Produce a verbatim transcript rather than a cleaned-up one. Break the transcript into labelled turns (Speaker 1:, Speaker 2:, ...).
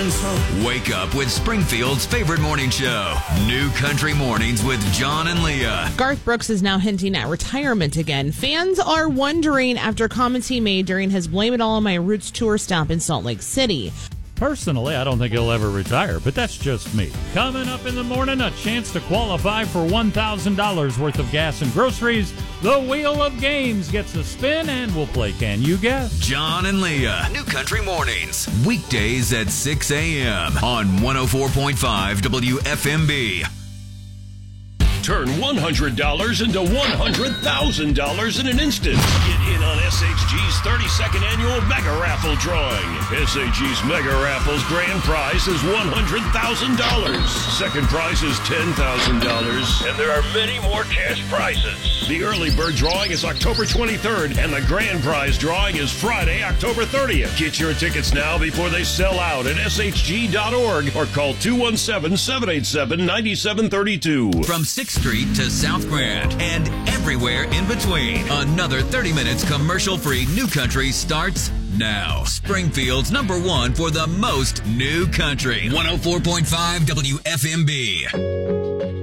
Speaker 1: Wake up with Springfield's favorite morning show, New Country Mornings with John and Leah.
Speaker 2: Garth Brooks is now hinting at retirement again. Fans are wondering after comments he made during his Blame It All on My Roots tour stop in Salt Lake City.
Speaker 3: Personally, I don't think he'll ever retire, but that's just me. Coming up in the morning, a chance to qualify for one thousand dollars worth of gas and groceries. The Wheel of Games gets a spin, and we'll play Can You Guess?
Speaker 1: John and Leah, New Country Mornings, weekdays at six a.m. on one oh four point five W F M B.
Speaker 4: Turn one hundred dollars into one hundred thousand dollars in an instant. Get in on S H G's thirty-second annual Mega Raffle drawing. S H G's Mega Raffle's grand prize is one hundred thousand dollars. Second prize is ten thousand dollars. And there are many more cash prizes. The early bird drawing is October twenty-third, and the grand prize drawing is Friday, October thirtieth. Get your tickets now before they sell out at S H G dot org or call two one seven, seven eight seven, nine seven three two.
Speaker 1: From sixth Street to South Grand and everywhere in between. Another thirty minutes commercial-free New Country starts now. Springfield's number one for the most New Country. one oh four point five W F M B.